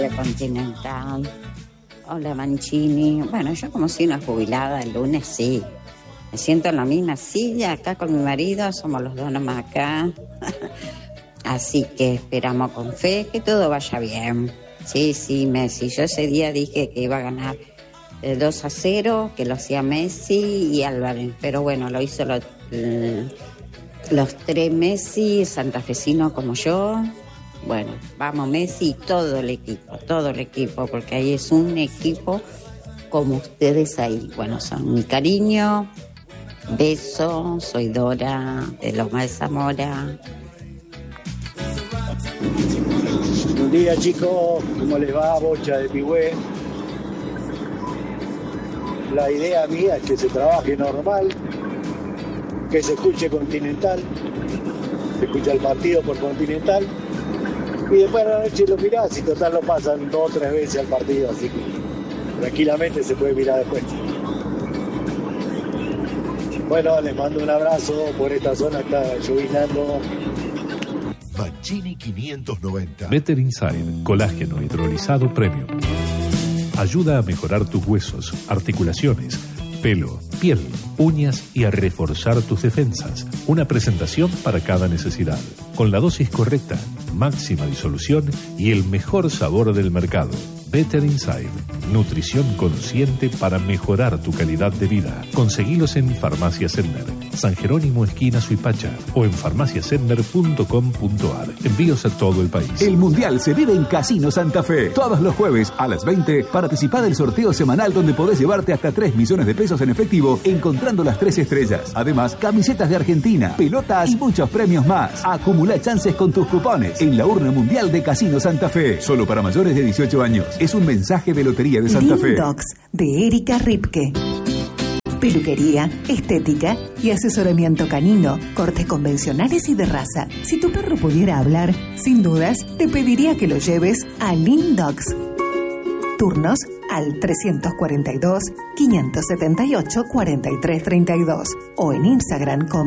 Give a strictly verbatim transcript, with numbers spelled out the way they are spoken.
Continental. Hola, Mancini. Bueno, yo como soy una jubilada el lunes, sí. Me siento en la misma silla acá con mi marido, somos los dos nomás acá. Así que esperamos con fe que todo vaya bien. Sí, sí, Messi. Yo ese día dije que iba a ganar el dos a cero, que lo hacía Messi y Álvarez. Pero bueno, lo hizo lo, los tres Messi, santafesino como yo. Bueno, vamos Messi y todo el equipo, todo el equipo, porque ahí es un equipo como ustedes ahí. Bueno, son mi cariño, beso, soy Dora de Loma de Zamora. Buen día, chicos, ¿cómo les va? Bocha de Pigüé. La idea mía es que se trabaje normal, que se escuche Continental, se escucha el partido por Continental. Y después a la noche lo mirás y total lo pasan dos o tres veces al partido, así que tranquilamente se puede mirar después. Bueno, les mando un abrazo, por esta zona está llovinando. Mancini quinientos noventa. Better Inside, colágeno hidrolizado premium. Ayuda a mejorar tus huesos, articulaciones, pelo, piel, uñas y a reforzar tus defensas. Una presentación para cada necesidad. Con la dosis correcta, máxima disolución y el mejor sabor del mercado. Better Inside. Nutrición consciente para mejorar tu calidad de vida. Conseguilos en Farmacia Senner, San Jerónimo esquina Suipacha o en farmacia senner punto com punto a r. Envíos a todo el país. El Mundial se vive en Casino Santa Fe. Todos los jueves a las veinte participa del sorteo semanal donde podés llevarte hasta tres millones de pesos en efectivo encontrando las tres estrellas. Además, camisetas de Argentina, pelotas y muchos premios más. Acumula chances con tus cupones en la urna mundial de Casino Santa Fe. Solo para mayores de dieciocho años. Es un mensaje de Lotería de Santa Fe. Lindox de Erika Ripke. Peluquería, estética y asesoramiento canino, cortes convencionales y de raza. Si tu perro pudiera hablar, sin dudas, te pediría que lo lleves a Lindox. Turnos al trescientos cuarenta y dos, quinientos setenta y ocho, cuarenta y tres treinta y dos o en Instagram con